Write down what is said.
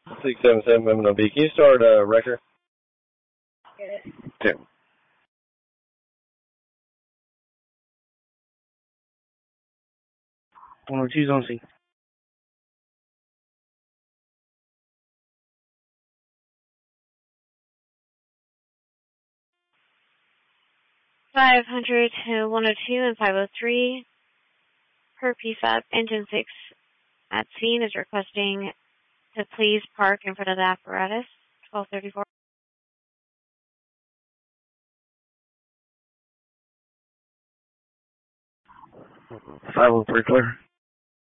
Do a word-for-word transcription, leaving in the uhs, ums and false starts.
six seven seven Women on B. Can you start uh, Wrecker? Okay. Two. one oh two's on scene. five hundred to one oh two and five oh three per P F A B. Engine six at scene is requesting to please park in front of the apparatus. twelve thirty-four. five oh three clear.